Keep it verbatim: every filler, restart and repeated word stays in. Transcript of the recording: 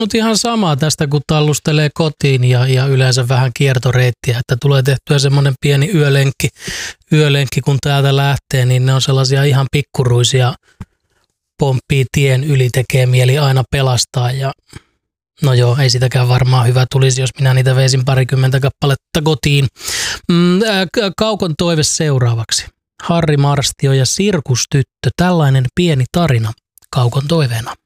Mutta ihan samaa tästä, kun tallustelee kotiin ja, ja yleensä vähän kiertoreittiä, että tulee tehtyä semmoinen pieni yölenkki, yölenkki, kun täältä lähtee, niin ne on sellaisia ihan pikkuruisia, pomppii tien yli, tekee mieli aina pelastaa ja no joo, ei sitäkään varmaan hyvä tulisi, jos minä niitä veisin parikymmentä kappaletta kotiin. Mm, äh, Kaukon toive seuraavaksi. Harri Marstio ja Sirkustyttö, tällainen pieni tarina Kaukon toiveena.